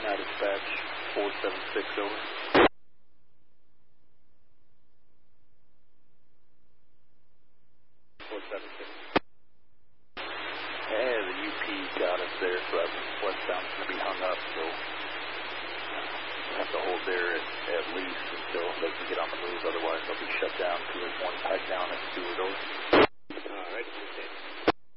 Dispatch 476 over. 476. Yeah, the UP got us there, so that westbound's going to be hung up, so we'll have to hold there at least until they can get on the move. Otherwise, they'll be shut down because there's one tied down at Stewart Over.